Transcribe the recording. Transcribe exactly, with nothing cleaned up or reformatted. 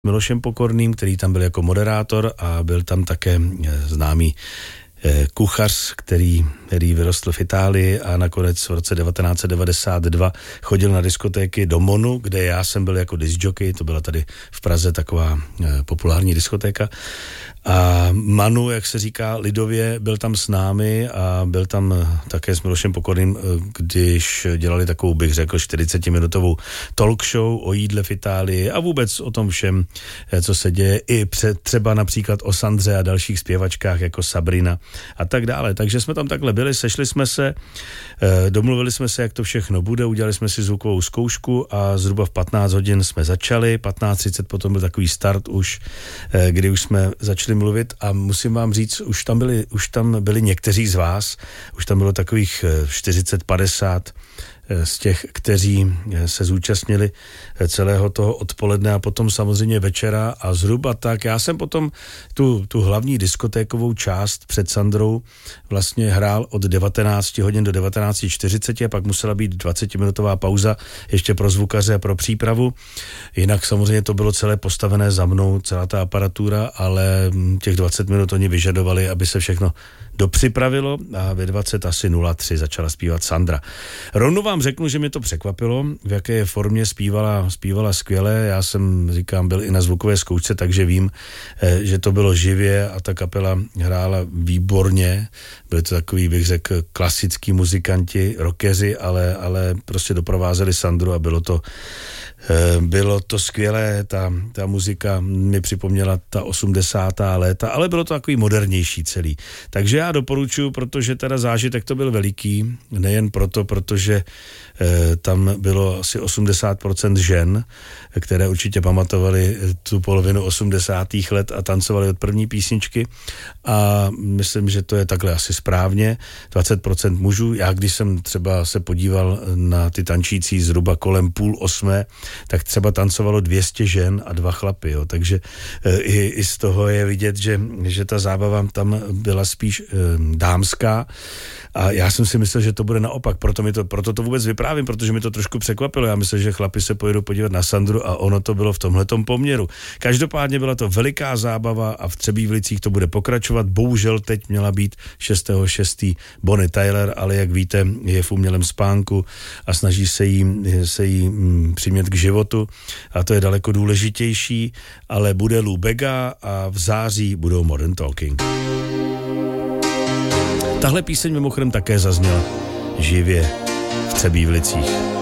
Milošem Pokorným, který tam byl jako moderátor, a byl tam také známý kuchař, který, který vyrostl v Itálii a nakonec v roce devatenáct set devadesát dva chodil na diskotéky do Monu, kde já jsem byl jako discjockey, to byla tady v Praze taková populární diskotéka. A Manu, jak se říká lidově, byl tam s námi a byl tam také s Milošem Pokorným, když dělali takovou, bych řekl, čtyřicetiminutovou talk show o jídle v Itálii a vůbec o tom všem, co se děje, i před, třeba například o Sandře a dalších zpěvačkách jako Sabrina a tak dále. Takže jsme tam takhle byli, sešli jsme se, domluvili jsme se, jak to všechno bude, udělali jsme si zvukovou zkoušku a zhruba v patnáct hodin jsme začali, patnáct třicet potom byl takový start už, kdy už jsme začali mluvit a musím vám říct, už tam byli, už tam byli někteří z vás, už tam bylo takových čtyřicet padesát z těch, kteří se zúčastnili celého toho odpoledne a potom samozřejmě večera a zhruba tak. Já jsem potom tu, tu hlavní diskotékovou část před Sandrou vlastně hrál od devatenáct hodin do devatenáct čtyřicet a pak musela být dvacetiminutová pauza ještě pro zvukaře a pro přípravu. Jinak samozřejmě to bylo celé postavené za mnou, celá ta aparatura, ale těch dvacet minut oni vyžadovali, aby se všechno dopřipravilo a ve dvacet asi nula tři začala zpívat Sandra. Rovnou vám řeknu, že mě to překvapilo, v jaké formě zpívala, zpívala skvěle. Já jsem, říkám, byl i na zvukové zkoušce, takže vím, že to bylo živě a ta kapela hrála výborně. Byli to takový, bych řekl, klasický muzikanti, rockeři, ale, ale prostě doprovázeli Sandru a bylo to Bylo to skvělé, ta, ta muzika mi připomněla ta osmdesátá léta, ale bylo to takový modernější celý. Takže já doporučuji, protože teda zážitek to byl veliký, nejen proto, protože e, tam bylo asi osmdesát procent žen, které určitě pamatovali tu polovinu osmdesátých let a tancovali od první písničky a myslím, že to je takhle asi správně, dvacet procent mužů. Já když jsem třeba se podíval na ty tančící zhruba kolem půl osmé, tak třeba tancovalo dvě stě žen a dva chlapy, jo. Takže e, i, i z toho je vidět, že, že ta zábava tam byla spíš e, dámská a já jsem si myslel, že to bude naopak, proto, mi to, proto to vůbec vyprávím, protože mi to trošku překvapilo. Já myslím, že chlapi se pojedou podívat na Sandru a ono to bylo v tomhletom poměru. Každopádně byla to veliká zábava a v Třebívlicích to bude pokračovat. Bohužel teď měla být šestého šestého Bonnie Tyler, ale jak víte, je v umělém spánku a snaží se jí, se jí mm, přimět k životu a to je daleko důležitější, ale bude Lou Bega a v září budou Modern Talking. Tahle píseň mimochodem také zazněla živě v Třebívlicích.